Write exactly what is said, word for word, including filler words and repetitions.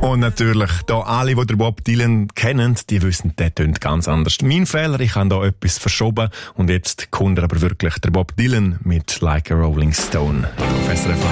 Und natürlich, da alle, die den Bob Dylan kennen, die wissen, der tönt ganz anders. Mein Fehler, ich habe da etwas verschoben und jetzt kommt er aber wirklich der Bob Dylan mit Like a Rolling Stone. Professor F